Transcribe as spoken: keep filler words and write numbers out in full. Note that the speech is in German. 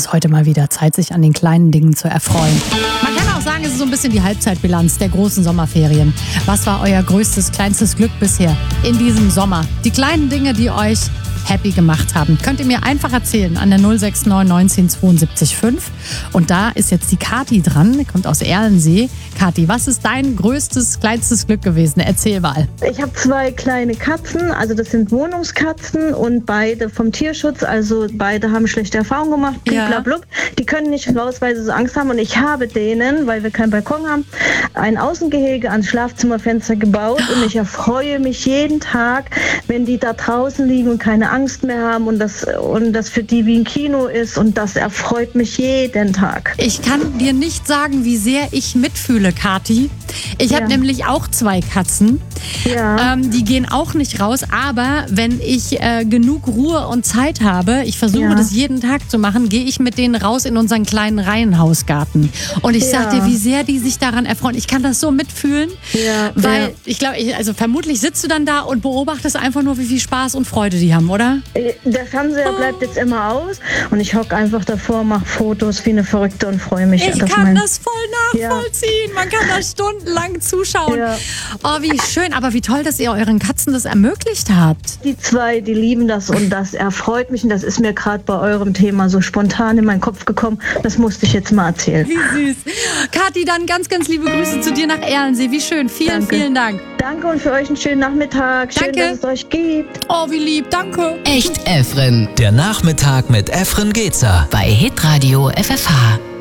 ist heute mal wieder Zeit, sich an den kleinen Dingen zu erfreuen. Man kann auch sagen, es ist so ein bisschen die Halbzeitbilanz der großen Sommerferien. Was war euer größtes, kleinstes Glück bisher in diesem Sommer? Die kleinen Dinge, die euch happy gemacht haben. Könnt ihr mir einfach erzählen an der null sechs neun neunzehn zweiundsiebzig fünf. Und da ist jetzt die Kathi dran, kommt aus Erlensee. Kathi, was ist dein größtes, kleinstes Glück gewesen? Erzähl mal. Ich habe zwei kleine Katzen, also das sind Wohnungskatzen und beide vom Tierschutz, also beide haben schlechte Erfahrungen gemacht, blablabla. Die können nicht raus, weil sie so Angst haben und ich habe denen, weil wir keinen Balkon haben, ein Außengehege ans Schlafzimmerfenster gebaut und ich erfreue mich jeden Tag, wenn die da draußen liegen und keine Angst mehr haben und das, und das für die wie ein Kino ist und das erfreut mich jeden Tag. Ich kann dir nicht sagen, wie sehr ich mitfühle, Kathi. Ich Ja. habe nämlich auch zwei Katzen. Ja. Ähm, die gehen auch nicht raus, aber wenn ich äh, genug Ruhe und Zeit habe, ich versuche Ja. das jeden Tag zu machen, gehe ich mit denen raus in unseren kleinen Reihenhausgarten. Und ich sag Ja. dir, wie sehr die sich daran erfreuen. Ich kann das so mitfühlen, Ja, weil ja. ich glaube, ich, also vermutlich sitzt du dann da und beobachtest einfach nur, wie viel Spaß und Freude die haben, oder? Der Fernseher bleibt jetzt immer aus und ich hocke einfach davor, mache Fotos wie eine Verrückte und freue mich. Ich dass kann mein- das voll nachvollziehen. Man kann da stundenlang zuschauen. Ja. Oh, wie schön. Aber wie toll, dass ihr euren Katzen das ermöglicht habt. Die zwei, die lieben das und das erfreut mich und das ist mir gerade bei eurem Thema so spontan in meinen Kopf gekommen. Das musste ich jetzt mal erzählen. Wie süß. Kathi, dann ganz, ganz liebe Grüße zu dir nach Erlensee. Wie schön. Vielen, Danke. vielen Dank. Danke und für euch einen schönen Nachmittag. Schön, Danke. dass es euch gibt. Oh, wie lieb. Danke. Echt Efren. Der Nachmittag mit Efren Getzer. Bei Hitradio F F H.